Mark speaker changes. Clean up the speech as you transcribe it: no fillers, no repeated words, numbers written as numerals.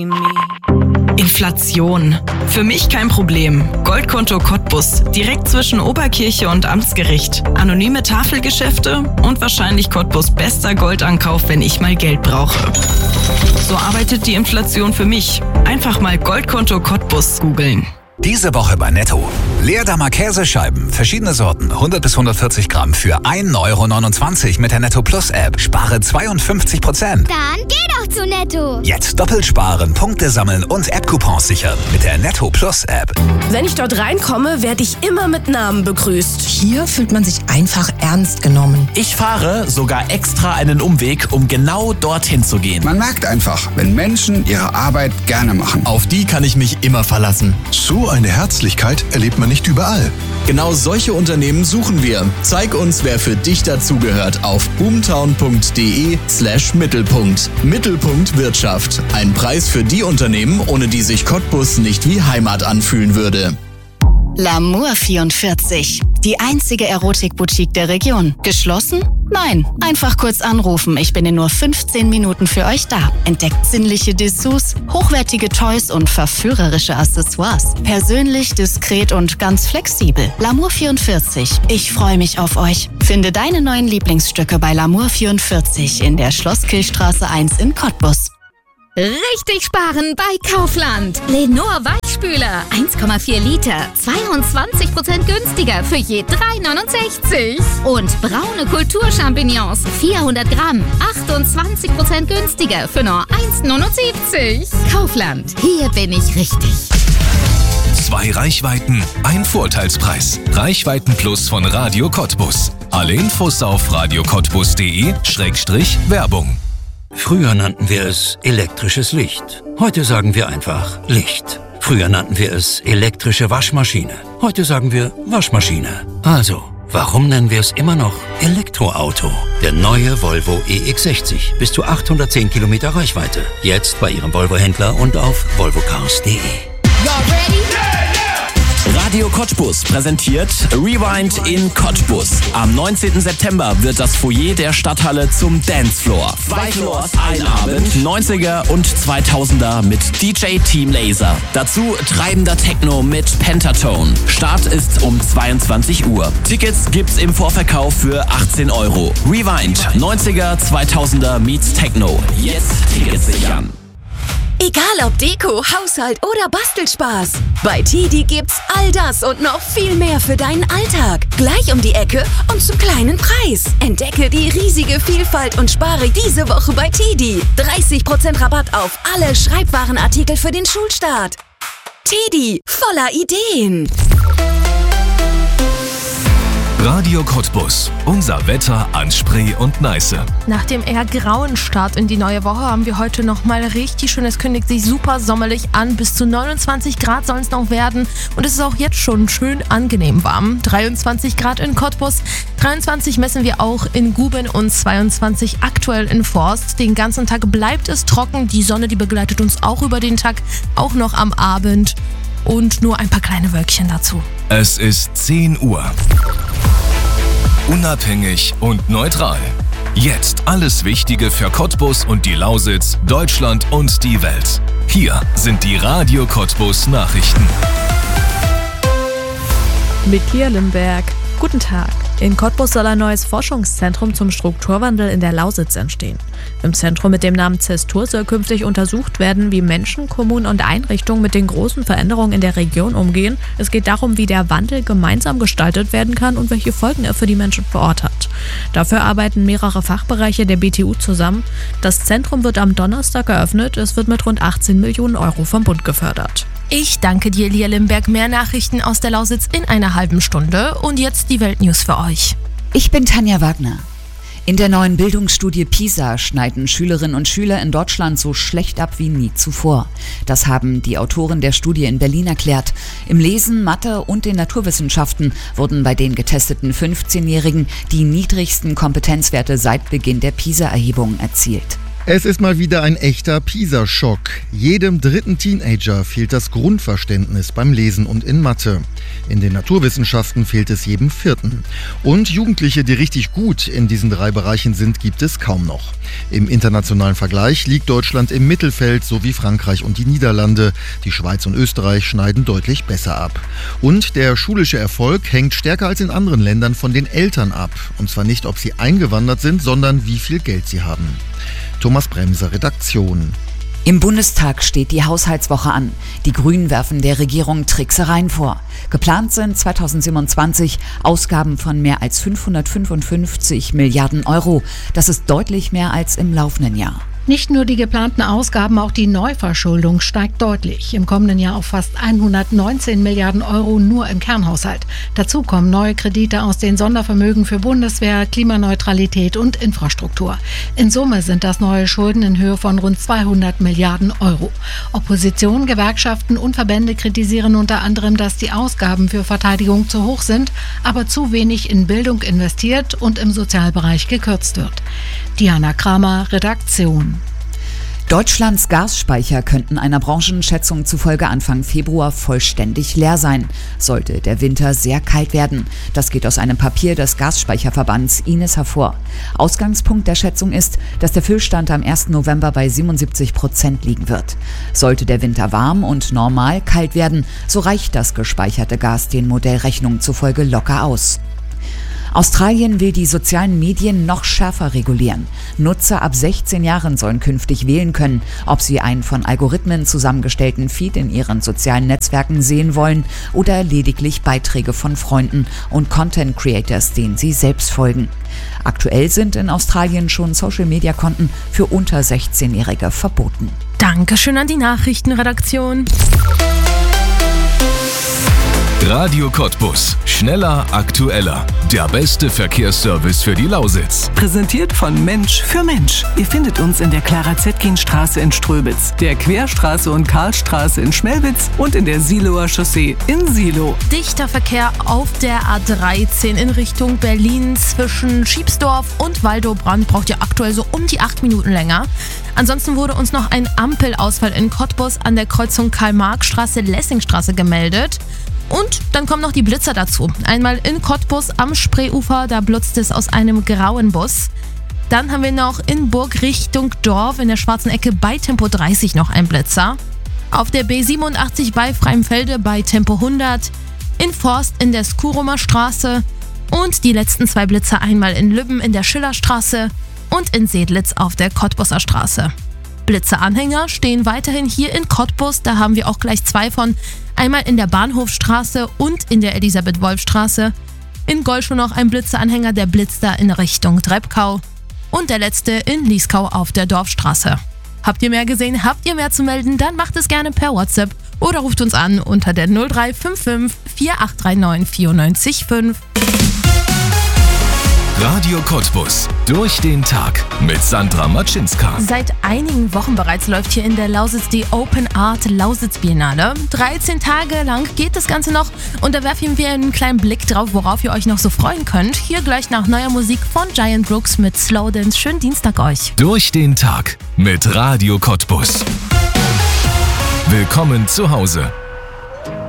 Speaker 1: Inflation. Für mich kein Problem. Goldkonto Cottbus. Direkt zwischen Oberkirche und Amtsgericht. Anonyme Tafelgeschäfte und wahrscheinlich Cottbus bester Goldankauf, wenn ich mal Geld brauche. So arbeitet die Inflation für mich. Einfach mal Goldkonto Cottbus googeln.
Speaker 2: Diese Woche bei Netto. Leerdammer Käsescheiben, verschiedene Sorten, 100 bis 140 Gramm für 1,29 € mit der Netto Plus App. Spare 52%.
Speaker 3: Dann geh doch zu Netto.
Speaker 2: Jetzt doppelt sparen, Punkte sammeln und App-Coupons sichern mit der Netto Plus App.
Speaker 4: Wenn ich dort reinkomme, werde ich immer mit Namen begrüßt.
Speaker 5: Hier fühlt man sich einfach ernst genommen.
Speaker 6: Ich fahre sogar extra einen Umweg, um genau dorthin zu gehen.
Speaker 7: Man merkt einfach, wenn Menschen ihre Arbeit gerne machen.
Speaker 6: Auf die kann ich mich immer verlassen.
Speaker 8: So eine Herzlichkeit erlebt man nicht überall.
Speaker 6: Genau solche Unternehmen suchen wir. Zeig uns, wer für dich dazugehört auf boomtown.de/Mittelpunkt. Mittelpunkt Wirtschaft. Ein Preis für die Unternehmen, ohne die sich Cottbus nicht wie Heimat anfühlen würde.
Speaker 9: L'Amour 44. Die einzige Erotikboutique der Region. Geschlossen? Nein. Einfach kurz anrufen. Ich bin in nur 15 Minuten für euch da. Entdeckt sinnliche Dessous, hochwertige Toys und verführerische Accessoires. Persönlich, diskret und ganz flexibel. L'Amour 44. Ich freue mich auf euch. Finde deine neuen Lieblingsstücke bei L'Amour 44 in der Schlosskirchstraße 1 in Cottbus.
Speaker 10: Richtig sparen bei Kaufland. Lenor Weichspüler, 1,4 Liter, 22% günstiger für je 3,69. Und braune Kulturchampignons, 400 Gramm, 28% günstiger für nur 1,79. Kaufland, hier bin ich richtig.
Speaker 11: 2 Reichweiten, ein Vorteilspreis. Reichweiten Plus von Radio Cottbus. Alle Infos auf radiocottbus.de/Werbung.
Speaker 12: Früher nannten wir es elektrisches Licht. Heute sagen wir einfach Licht. Früher nannten wir es elektrische Waschmaschine. Heute sagen wir Waschmaschine. Also, warum nennen wir es immer noch Elektroauto? Der neue Volvo EX60. Bis zu 810 Kilometer Reichweite. Jetzt bei Ihrem Volvo-Händler und auf volvocars.de.
Speaker 6: Radio Cottbus präsentiert Rewind in Cottbus. Am 19. September wird das Foyer der Stadthalle zum Dancefloor. 2 Floors, ein Abend, 90er und 2000er mit DJ Team Laser. Dazu treibender Techno mit Pentatone. Start ist um 22 Uhr. Tickets gibt's im Vorverkauf für 18 €. Rewind, 90er, 2000er meets Techno. Jetzt Tickets sichern.
Speaker 4: Egal ob Deko, Haushalt oder Bastelspaß. Bei TIDI gibt's all das und noch viel mehr für deinen Alltag. Gleich um die Ecke und zum kleinen Preis. Entdecke die riesige Vielfalt und spare diese Woche bei TIDI. 30% Rabatt auf alle Schreibwarenartikel für den Schulstart. TIDI, voller Ideen.
Speaker 11: Radio Cottbus. Unser Wetter an Spree und Neiße.
Speaker 13: Nach dem eher grauen Start in die neue Woche haben wir heute nochmal richtig schön. Es kündigt sich super sommerlich an. Bis zu 29 Grad sollen es noch werden. Und es ist auch jetzt schon schön angenehm warm. 23 Grad in Cottbus, 23 messen wir auch in Guben und 22 aktuell in Forst. Den ganzen Tag bleibt es trocken. Die Sonne, die begleitet uns auch über den Tag, auch noch am Abend. Und nur ein paar kleine Wölkchen dazu.
Speaker 11: Es ist 10 Uhr. Unabhängig und neutral. Jetzt alles Wichtige für Cottbus und die Lausitz, Deutschland und die Welt. Hier sind die Radio Cottbus Nachrichten.
Speaker 14: Mit Lia Limberg. Guten Tag. In Cottbus soll ein neues Forschungszentrum zum Strukturwandel in der Lausitz entstehen. Im Zentrum mit dem Namen CESTUR soll künftig untersucht werden, wie Menschen, Kommunen und Einrichtungen mit den großen Veränderungen in der Region umgehen. Es geht darum, wie der Wandel gemeinsam gestaltet werden kann und welche Folgen er für die Menschen vor Ort hat. Dafür arbeiten mehrere Fachbereiche der BTU zusammen. Das Zentrum wird am Donnerstag eröffnet. Es wird mit rund 18 Millionen € vom Bund gefördert.
Speaker 13: Ich danke dir, Lia Limberg. Mehr Nachrichten aus der Lausitz in einer halben Stunde. Und jetzt die Weltnews für euch.
Speaker 15: Ich bin Tanja Wagner. In der neuen Bildungsstudie PISA schneiden Schülerinnen und Schüler in Deutschland so schlecht ab wie nie zuvor. Das haben die Autoren der Studie in Berlin erklärt. Im Lesen, Mathe und den Naturwissenschaften wurden bei den getesteten 15-Jährigen die niedrigsten Kompetenzwerte seit Beginn der PISA-Erhebungen erzielt.
Speaker 16: Es ist mal wieder ein echter PISA-Schock. Jedem dritten Teenager fehlt das Grundverständnis beim Lesen und in Mathe. In den Naturwissenschaften fehlt es jedem vierten. Und Jugendliche, die richtig gut in diesen 3 Bereichen sind, gibt es kaum noch. Im internationalen Vergleich liegt Deutschland im Mittelfeld, so wie Frankreich und die Niederlande. Die Schweiz und Österreich schneiden deutlich besser ab. Und der schulische Erfolg hängt stärker als in anderen Ländern von den Eltern ab. Und zwar nicht, ob sie eingewandert sind, sondern wie viel Geld sie haben. Thomas Bremser, Redaktion.
Speaker 15: Im Bundestag steht die Haushaltswoche an. Die Grünen werfen der Regierung Tricksereien vor. Geplant sind 2027 Ausgaben von mehr als 555 Milliarden Euro. Das ist deutlich mehr als im laufenden Jahr.
Speaker 17: Nicht nur die geplanten Ausgaben, auch die Neuverschuldung steigt deutlich. Im kommenden Jahr auf fast 119 Milliarden Euro nur im Kernhaushalt. Dazu kommen neue Kredite aus den Sondervermögen für Bundeswehr, Klimaneutralität und Infrastruktur. In Summe sind das neue Schulden in Höhe von rund 200 Milliarden Euro. Opposition, Gewerkschaften und Verbände kritisieren unter anderem, dass die Ausgaben für Verteidigung zu hoch sind, aber zu wenig in Bildung investiert und im Sozialbereich gekürzt wird. Diana Kramer, Redaktion.
Speaker 15: Deutschlands Gasspeicher könnten einer Branchenschätzung zufolge Anfang Februar vollständig leer sein, sollte der Winter sehr kalt werden. Das geht aus einem Papier des Gasspeicherverbands Ines hervor. Ausgangspunkt der Schätzung ist, dass der Füllstand am 1. November bei 77% liegen wird. Sollte der Winter warm und normal kalt werden, so reicht das gespeicherte Gas den Modellrechnungen zufolge locker aus. Australien will die sozialen Medien noch schärfer regulieren. Nutzer ab 16 Jahren sollen künftig wählen können, ob sie einen von Algorithmen zusammengestellten Feed in ihren sozialen Netzwerken sehen wollen oder lediglich Beiträge von Freunden und Content Creators, denen sie selbst folgen. Aktuell sind in Australien schon Social-Media-Konten für unter 16-Jährige verboten.
Speaker 13: Dankeschön an die Nachrichtenredaktion.
Speaker 11: Radio Cottbus. Schneller, aktueller. Der beste Verkehrsservice für die Lausitz.
Speaker 18: Präsentiert von Mensch für Mensch. Ihr findet uns in der Clara-Zetkin-Straße in Ströbitz, der Querstraße und Karlstraße in Schmelwitz und in der Siloer Chaussee in Silo.
Speaker 13: Dichter Verkehr auf der A13 in Richtung Berlin zwischen Schiebsdorf und Waldobbrand braucht ihr aktuell so um die 8 Minuten länger. Ansonsten wurde uns noch ein Ampelausfall in Cottbus an der Kreuzung Karl-Marx-Straße-Lessingstraße gemeldet. Und dann kommen noch die Blitzer dazu. Einmal in Cottbus am Spreeufer, da blitzt es aus einem grauen Bus. Dann haben wir noch in Burg Richtung Dorf in der schwarzen Ecke bei Tempo 30 noch einen Blitzer. Auf der B87 bei Freimfelde bei Tempo 100. In Forst in der Skurumer Straße. Und die letzten 2 Blitzer einmal in Lübben in der Schillerstraße und in Sedlitz auf der Cottbuser Straße. Blitzeranhänger stehen weiterhin hier in Cottbus, da haben wir auch gleich 2 von. Einmal in der Bahnhofstraße und in der Elisabeth-Wolf-Straße. In Golschow noch ein Blitzeranhänger, der blitzt da in Richtung Treppkau. Und der letzte in Lieskau auf der Dorfstraße. Habt ihr mehr gesehen, habt ihr mehr zu melden, dann macht es gerne per WhatsApp oder ruft uns an unter der 0355 4839 94 5.
Speaker 11: Radio Cottbus. Durch den Tag mit Sandra Matschinska.
Speaker 13: Seit einigen Wochen bereits läuft hier in der Lausitz die Open Art Lausitz Biennale. 13 Tage lang geht das Ganze noch und da werfen wir einen kleinen Blick drauf, worauf ihr euch noch so freuen könnt. Hier gleich nach neuer Musik von Giant Brooks mit Slow Dance. Schönen Dienstag euch.
Speaker 11: Durch den Tag mit Radio Cottbus. Willkommen zu Hause.